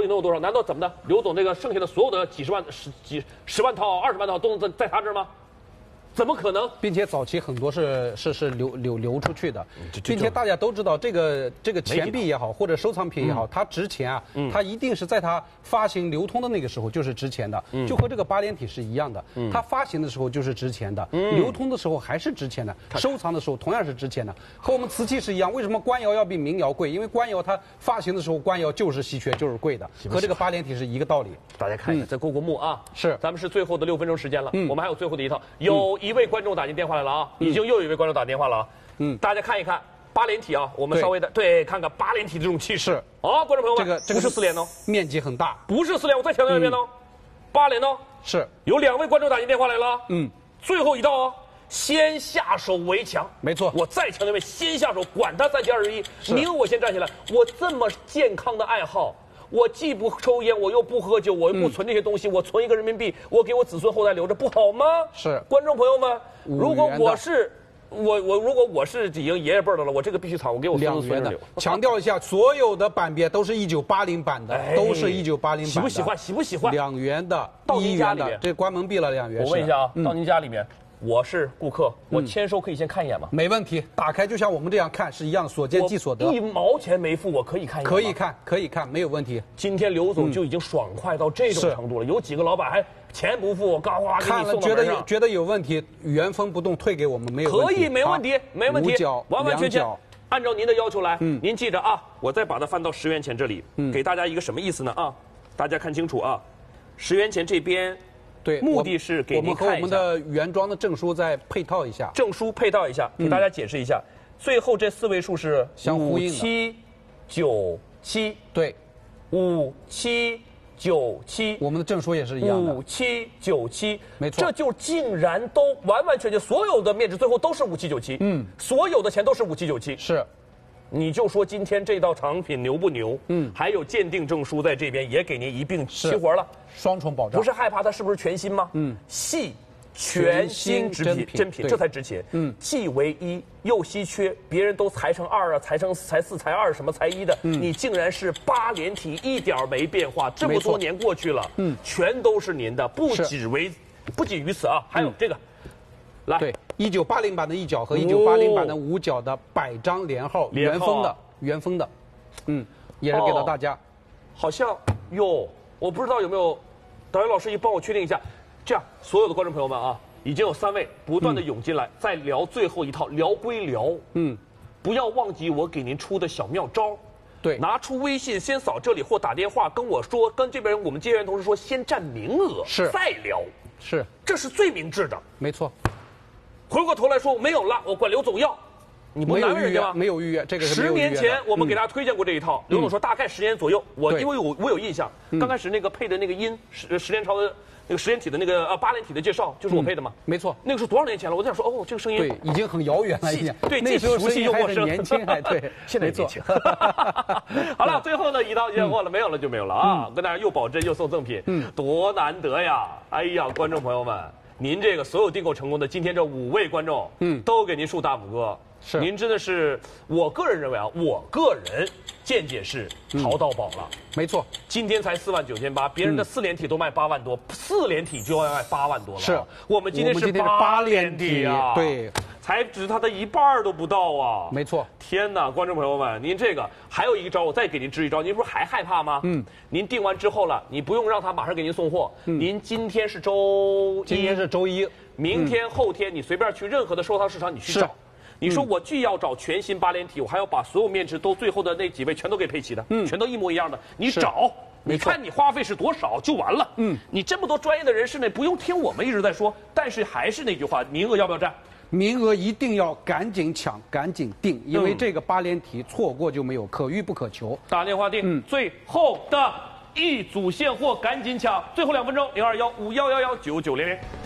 里能有多少？难道怎么的？刘总这个剩下的所有的十万套、20万套都在他这儿吗？怎么可能？ 并且早期很多是流出去的，并且大家都知道这个钱币也好，或者收藏品也好，它值钱啊，它一定是在它发行流通的那个时候就是值钱的，就和这个八连体是一样的，它发行的时候就是值钱的，流通的时候还是值钱的，收藏的时候同样是值钱的，和我们瓷器是一样。为什么官窑要比民窑贵？因为官窑它发行的时候官窑就是稀缺，就是贵的，和这个八连体是一个道理。 大家看一下，在过目啊， 是， 咱们是最后的6分钟时间了，我们还有最后的一套，有一位观众打进电话来了啊，已经又有一位观众打电话了啊，大家看一看八连体啊，我们稍微的对看看八连体的这种气势啊，观众朋友们，这个不是4连哦， 面积很大， 不是4连，我再强调一遍哦，8连哦， 是有2位观众打进电话来了，最后一道哦。先下手为强， 没错。 我再强调一遍，先下手，管他3七21，名额我先站起来。我这么健康的爱好，我既不抽烟，我又不喝酒，我又不存这些东西，我存1个人民币，我给我子孙后代留着，不好吗？ 是。 观众朋友们，如果我是如果我是已经爷爷辈的了，我这个必须藏，我给我孙子孙女留。 强调一下，所有的版别都是1980版的，都是1980版的。 喜不喜欢？喜不喜欢 ？2元的， 到您家里面， 这关门闭了2元。 我问一下啊，到您家里面。我是顾客，我签收可以先看一眼吗？ 没问题，打开就像我们这样看是一样，所见即所得。 1毛钱没付，我可以看一眼吗？ 可以看，没有问题。 今天刘总就已经爽快到这种程度了，有几个老板还钱不付，呱呱给你送到门上。 觉得有问题，原封不动退给我们，没有问题。 可以，没问题，没问题，完完全全按照您的要求来。您记着啊，我再把它翻到10元钱这里，给大家一个什么意思呢？啊，大家看清楚啊，10元钱这边。 对， 目的是给您看一下我们的原装的证书再配套一下， 给大家解释一下。最后这4位数是相呼应的 5797， 对 ，5797， 我们的证书也是一样的 5797， 没错， 这就竟然都完完全全所有的面值最后都是5797，所有的钱都是5797， 是。 你就说今天这道产品牛不牛？还有鉴定证书在这边也给您一并齐活了， 双重保障。 不是害怕它是不是全新吗？细全新真品，这才值钱。既唯一又稀缺，别人都裁成2啊，裁4、裁2，什么裁1的，你竟然是8连体，一点没变化。这么多年过去了，全都是您的，不仅于此啊，还有这个，来。 对，1980版的1角和1980版的5角的100张连号，原封的，也是给到大家。 好像哟，我不知道有没有，导演老师，你帮我确定一下。这样，所有的观众朋友们啊，已经有3位不断的涌进来，再聊最后一套，聊归聊，不要忘记我给您出的小妙招。 对， 拿出微信先扫这里或打电话跟我说，跟这边我们接员同事说，先占名额，再聊，这是最明智的， 没错。 回过头来说没有了，我管刘总要，你不难为人家吗？ 没有预约，这个是没有预约的。 10年前我们给大家推荐过这一套，刘总说大概10年左右，因为我有印象，刚开始那个配的那个音十连朝的那个10连体的那个8连体的介绍，就是我配的嘛， 没错， 那个是多少年前了？我在想说，哦，这个声音对，已经很遥远了，已经对， 那时候熟悉又陌生， 年轻还对， 现在年轻。好了，最后呢，一刀见货了，没有了就没有了啊！跟大家又保真又送赠品，多难得呀！哎呀，观众朋友们。您这个所有订购成功的，今天这5位观众，都给您竖大拇哥。 是， 您真的是，我个人认为啊，我个人见解是淘到宝了。 没错， 今天才49800，别人的4连体都卖8万多，4连体就要卖8万多了。 是， 我们今天是8连体啊， 对， 才值它的1半都不到啊。 没错， 天哪，观众朋友们，您这个还有一招，我再给您支一招，您不是还害怕吗？您订完之后了，你不用让他马上给您送货，您今天是周一，明天后天你随便去任何的收藏市场你去找。你说我既要找全新8连体，我还要把所有面值都最后的那几位全都给配齐的，全都一模一样的。你找，你看你花费是多少就完了。你这么多专业的人士呢，不用听我们一直在说，但是还是那句话，名额要不要占？ 名额一定要赶紧抢，赶紧订，因为这个8连体错过就没有，可遇不可求。 打电话订，最后的1组现货赶紧抢，最后2分钟，0215111990。